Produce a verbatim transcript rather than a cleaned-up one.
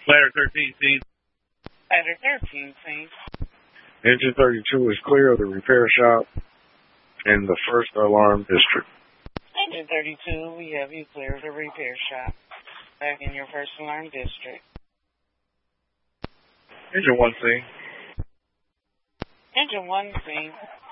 Ladder thirteen, please. Ladder thirteen, please. Engine thirty-two is clear of the repair shop in the first alarm district. Engine thirty-two, we have you clear of the repair shop. Back in your first alarm district. Engine one, C. Engine one, C.